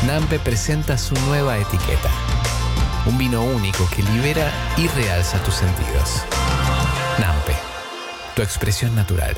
Nampe presenta su nueva etiqueta. Un vino único que libera y realza tus sentidos. Nampe, tu expresión natural.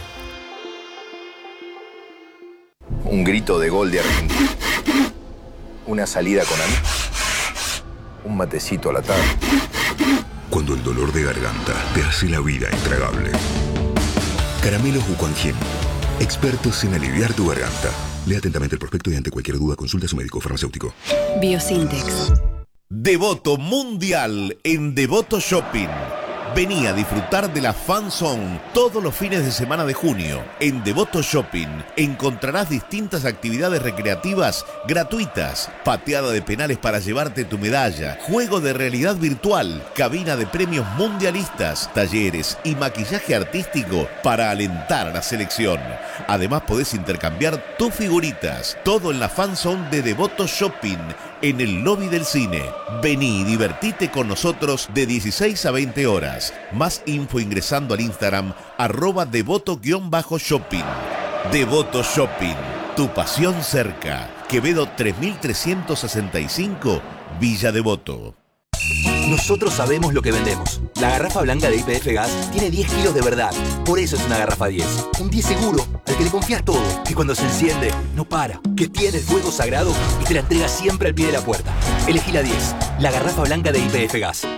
Un grito de gol de Argentina. Una salida con amigos. Un matecito a la tarde. Cuando el dolor de garganta te hace la vida intragable. Caramelos Wuquanjin. Expertos en aliviar tu garganta. Lea atentamente el prospecto y ante cualquier duda consulta a su médico farmacéutico. Biosintex. Devoto Mundial en Devoto Shopping. Vení a disfrutar de la Fan Zone todos los fines de semana de junio. En Devoto Shopping encontrarás distintas actividades recreativas gratuitas, pateada de penales para llevarte tu medalla, juego de realidad virtual, cabina de premios mundialistas, talleres y maquillaje artístico para alentar a la selección. Además podés intercambiar tus figuritas, todo en la Fan Zone de Devoto Shopping, en el lobby del cine. Vení y divertite con nosotros de 16 a 20 horas. Más info ingresando al Instagram @devoto_shopping. Devoto Shopping, tu pasión cerca. Quevedo 3365, Villa Devoto. Nosotros sabemos lo que vendemos. La garrafa blanca de YPF Gas tiene 10 kilos de verdad. Por eso es una garrafa 10. Un 10 seguro, al que le confías todo. Que cuando se enciende, no para. Que tiene el fuego sagrado y te la entrega siempre al pie de la puerta. Elegí la 10. La garrafa blanca de YPF Gas.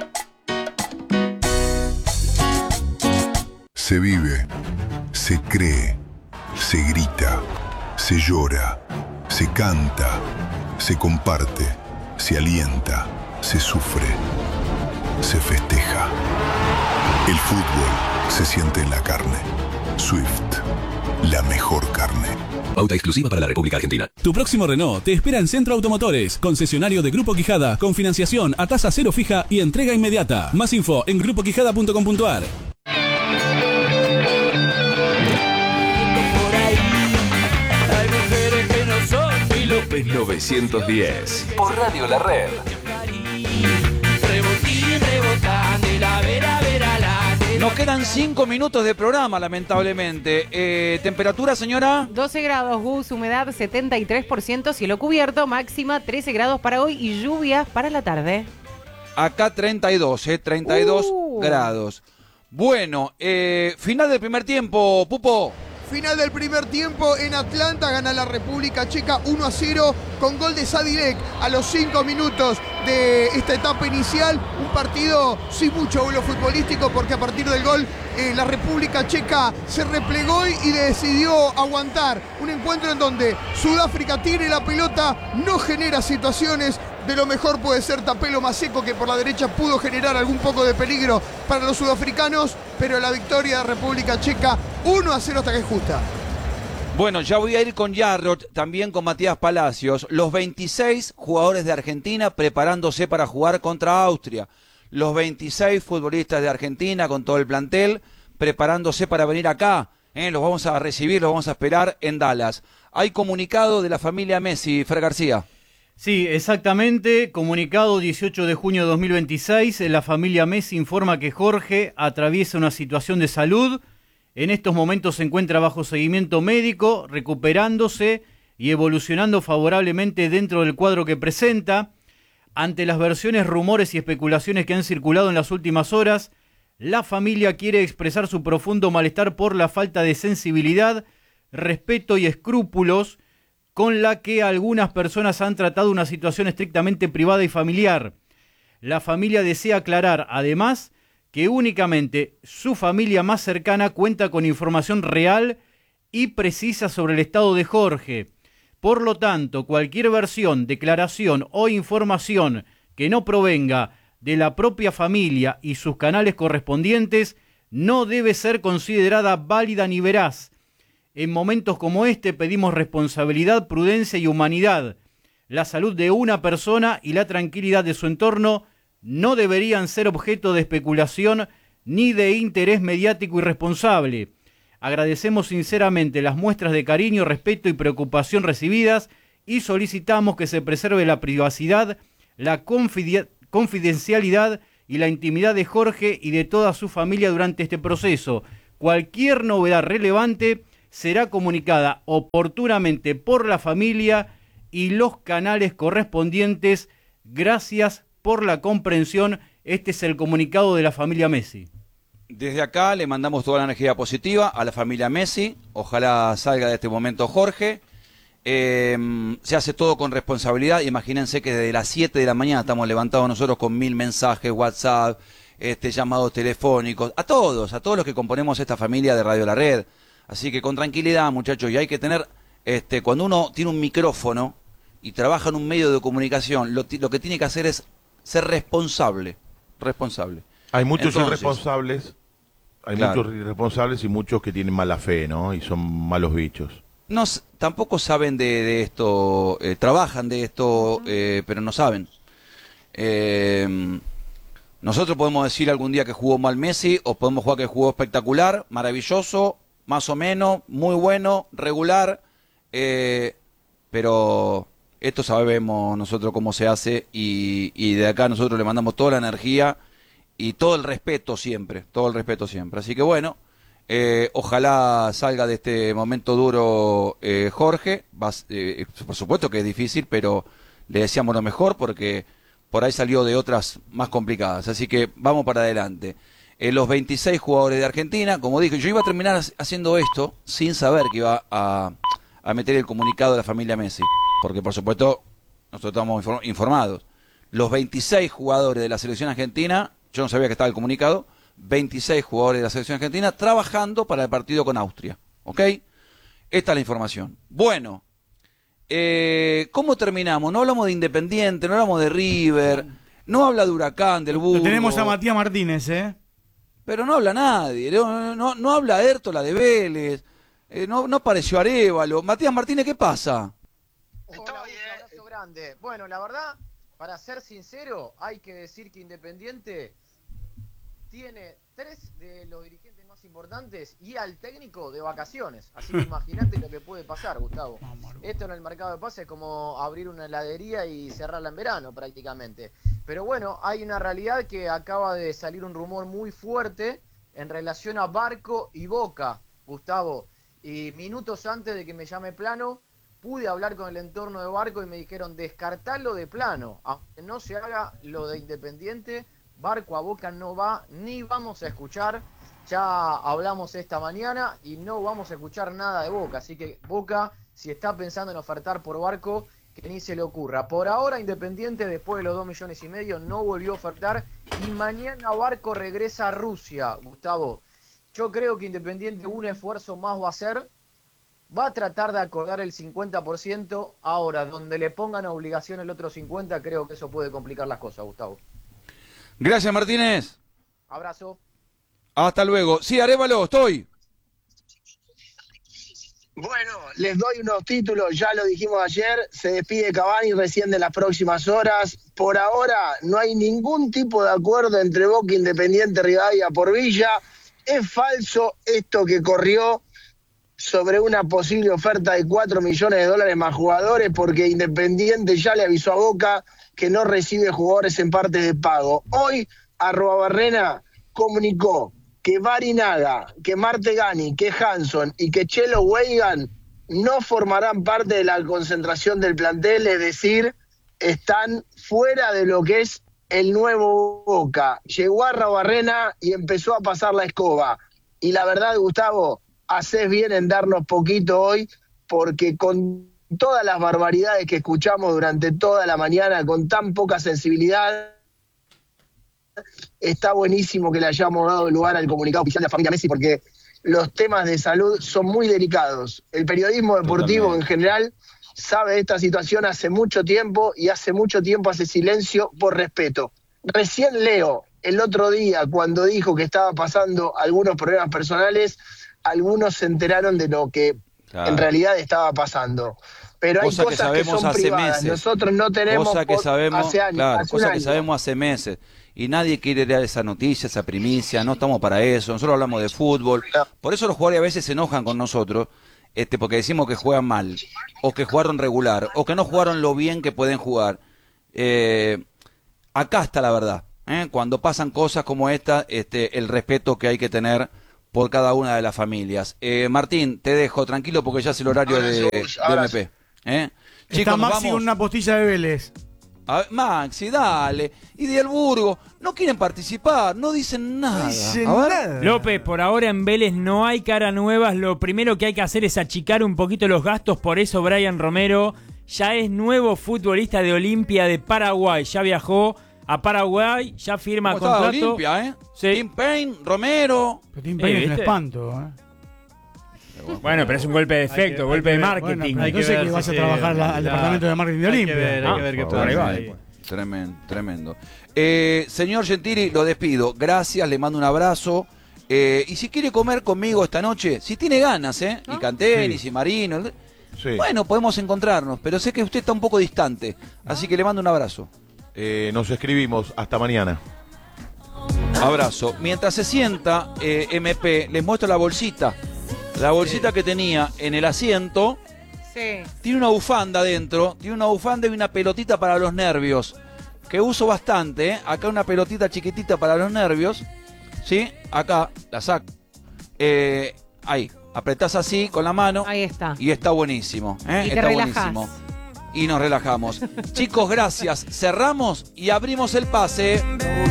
Se vive, se cree, se grita, se llora, se canta, se comparte, se alienta, se sufre, se festeja. El fútbol se siente en la carne. Swift, la mejor carne. Pauta exclusiva para la República Argentina. Tu próximo Renault te espera en Centro Automotores, concesionario de Grupo Quijada, con financiación a tasa cero fija y entrega inmediata. Más info en grupoquijada.com.ar. López 910 por Radio La Red. Nos quedan 5 minutos de programa, lamentablemente. ¿Temperatura, señora? 12 grados, Gus, humedad 73%, cielo cubierto, máxima 13 grados para hoy y lluvias para la tarde. Acá 32 grados. Bueno, final del primer tiempo, Pupo. Final del primer tiempo en Atlanta, gana la República Checa 1-0 con gol de Sadilek a los 5 minutos de esta etapa inicial. Un partido sin mucho vuelo futbolístico porque a partir del gol la República Checa se replegó y decidió aguantar. Un encuentro en donde Sudáfrica tiene la pelota, no genera situaciones. De lo mejor puede ser Tapelo Maseco, que por la derecha pudo generar algún poco de peligro para los sudafricanos, pero la victoria de República Checa 1-0 hasta que es justa. Bueno, ya voy a ir con Jarrod, también con Matías Palacios. Los 26 jugadores de Argentina preparándose para jugar contra Austria. Los 26 futbolistas de Argentina con todo el plantel preparándose para venir acá. Los vamos a recibir, los vamos a esperar en Dallas. Hay comunicado de la familia Messi, Fer García. Sí, exactamente. Comunicado 18 de junio de 2026. La familia Messi informa que Jorge atraviesa una situación de salud. En estos momentos se encuentra bajo seguimiento médico, recuperándose y evolucionando favorablemente dentro del cuadro que presenta. Ante las versiones, rumores y especulaciones que han circulado en las últimas horas, la familia quiere expresar su profundo malestar por la falta de sensibilidad, respeto y escrúpulos con la que algunas personas han tratado una situación estrictamente privada y familiar. La familia desea aclarar, además, que únicamente su familia más cercana cuenta con información real y precisa sobre el estado de Jorge. Por lo tanto, cualquier versión, declaración o información que no provenga de la propia familia y sus canales correspondientes no debe ser considerada válida ni veraz. En momentos como este pedimos responsabilidad, prudencia y humanidad. La salud de una persona y la tranquilidad de su entorno no deberían ser objeto de especulación ni de interés mediático irresponsable. Agradecemos sinceramente las muestras de cariño, respeto y preocupación recibidas y solicitamos que se preserve la privacidad, la confidencialidad y la intimidad de Jorge y de toda su familia durante este proceso. Cualquier novedad relevante será comunicada oportunamente por la familia y los canales correspondientes. Gracias por la comprensión. Este es el comunicado de la familia Messi. Desde acá le mandamos toda la energía positiva a la familia Messi. Ojalá salga de este momento Jorge. Se hace todo con responsabilidad. Imagínense que desde las 7 de la mañana estamos levantados nosotros con 1000 mensajes, WhatsApp, llamados telefónicos, a todos los que componemos esta familia de Radio La Red. Así que con tranquilidad, muchachos, y hay que tener, cuando uno tiene un micrófono y trabaja en un medio de comunicación, lo que tiene que hacer es ser responsable. Hay muchos Entonces, irresponsables, claro, muchos irresponsables y muchos que tienen mala fe, ¿no? Y son malos bichos. No, tampoco saben de esto, trabajan de esto, pero no saben. Nosotros podemos decir algún día que jugó mal Messi, o podemos jugar que jugó espectacular, maravilloso, más o menos, muy bueno, regular, pero esto sabemos nosotros cómo se hace, y de acá nosotros le mandamos toda la energía y todo el respeto siempre. Así que bueno, ojalá salga de este momento duro Jorge. Por supuesto que es difícil, pero le deseamos lo mejor porque por ahí salió de otras más complicadas. Así que vamos para adelante. Los 26 jugadores de Argentina, como dije, yo iba a terminar haciendo esto sin saber que iba a meter el comunicado de la familia Messi, porque por supuesto nosotros estamos informados. Los 26 jugadores de la selección argentina, yo no sabía que estaba el comunicado, 26 jugadores de la selección argentina trabajando para el partido con Austria. ¿Ok? Esta es la información. Bueno, ¿cómo terminamos? No hablamos de Independiente, no hablamos de River, no habla de Huracán, del Burgo. Tenemos a Matías Martínez, Pero no habla nadie, no habla Hértola de Vélez, no apareció Arévalo. Matías Martínez, ¿qué pasa? Un abrazo grande. Bueno, la verdad, para ser sincero, hay que decir que Independiente tiene 3 de los dirigentes más importantes y al técnico de vacaciones. Así que imagínate lo que puede pasar, Gustavo. Esto en el mercado de pases es como abrir una heladería y cerrarla en verano prácticamente. Pero bueno, hay una realidad que acaba de salir un rumor muy fuerte en relación a Barco y Boca, Gustavo. Y minutos antes de que me llame Plano, pude hablar con el entorno de Barco y me dijeron descartarlo de plano. Aunque no se haga lo de Independiente, Barco a Boca no va, ni vamos a escuchar. Ya hablamos esta mañana y no vamos a escuchar nada de Boca. Así que Boca, si está pensando en ofertar por Barco, que ni se le ocurra. Por ahora Independiente, después de los 2,5 millones, no volvió a ofertar. Y mañana Barco regresa a Rusia, Gustavo. Yo creo que Independiente un esfuerzo más va a hacer. Va a tratar de acordar el 50%. Ahora, donde le pongan obligación el otro 50%, creo que eso puede complicar las cosas, Gustavo. Gracias, Martínez. Abrazo. Hasta luego. Sí, Arévalo, estoy. Bueno, les doy unos títulos, ya lo dijimos ayer, se despide Cavani recién de las próximas horas. Por ahora no hay ningún tipo de acuerdo entre Boca, Independiente, Rivadavia por Villa. Es falso esto que corrió sobre una posible oferta de $4 millones más jugadores, porque Independiente ya le avisó a Boca que no recibe jugadores en parte de pago. Hoy @Barrena comunicó que Barinaga, que Martegani, que Hanson y que Chelo Weigan no formarán parte de la concentración del plantel, es decir, están fuera de lo que es el nuevo Boca. Llegó a Barrena y empezó a pasar la escoba. Y la verdad, Gustavo, haces bien en darnos poquito hoy, porque con todas las barbaridades que escuchamos durante toda la mañana, con tan poca sensibilidad, está buenísimo que le hayamos dado lugar al comunicado oficial de la familia Messi, porque los temas de salud son muy delicados. El periodismo deportivo en general sabe de esta situación hace mucho tiempo, y hace mucho tiempo hace silencio por respeto. Recién Leo, el otro día, cuando dijo que estaba pasando algunos problemas personales, algunos se enteraron de lo que en realidad estaba pasando. Pero hay cosas que son privadas. Nosotros no tenemos cosas que sabemos hace años, claro, hace un cosas que año. sabemos hace meses. Y nadie quiere dar esa noticia, esa primicia. No estamos para eso. Nosotros hablamos de fútbol. Por eso los jugadores a veces se enojan con nosotros, porque decimos que juegan mal, o que jugaron regular, o que no jugaron lo bien que pueden jugar. Acá está la verdad. Cuando pasan cosas como esta, el respeto que hay que tener por cada una de las familias. Martín, te dejo tranquilo porque ya es el horario de MP. Está nos Maxi vamos. con una postilla de Vélez. A ver, Maxi, dale. Y de Alburgo, no quieren participar, no dicen nada. A ver. López, por ahora en Vélez no hay caras nuevas. Lo primero que hay que hacer es achicar un poquito los gastos. Por eso Brian Romero ya es nuevo futbolista de Olimpia de Paraguay. Ya viajó a Paraguay, ya firma ¿Cómo está contrato. Olimpia, eh? Sí. Tim Payne, Romero. Pero Tim Payne es un ¿viste? espanto. Bueno, pero es un golpe de efecto, golpe de marketing. Bueno, entonces que vas a trabajar al departamento de marketing de Olimpia. Hay que ver qué por ahí pasa. va. Ahí. Tremendo. Señor Gentili, lo despido. Gracias, le mando un abrazo. Y si quiere comer conmigo esta noche, si tiene ganas, y Cantenis, y Marino, bueno, podemos encontrarnos, pero sé que usted está un poco distante, así que le mando un abrazo. Nos escribimos. Hasta mañana. Abrazo. Mientras se sienta, MP, les muestro la bolsita. La bolsita que tenía en el asiento. Sí. Tiene una bufanda dentro, tiene una bufanda y una pelotita para los nervios, que uso bastante, ¿eh? Acá una pelotita chiquitita para los nervios, ¿sí? Acá la saco. Ahí, apretás así con la mano. Ahí está. Y está buenísimo, ¿eh? Y te Está relajás. buenísimo. Y nos relajamos. Chicos, gracias. Cerramos y abrimos el pase.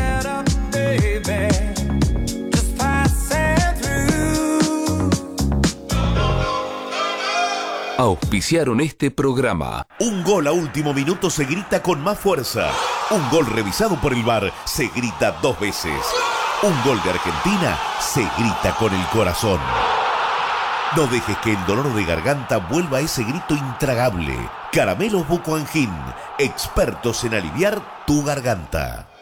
Auspiciaron este programa. Un gol a último minuto se grita con más fuerza. Un gol revisado por el VAR se grita 2 veces. Un gol de Argentina se grita con el corazón. No dejes que el dolor de garganta vuelva a ese grito intragable. Caramelos Buco Angin, expertos en aliviar tu garganta.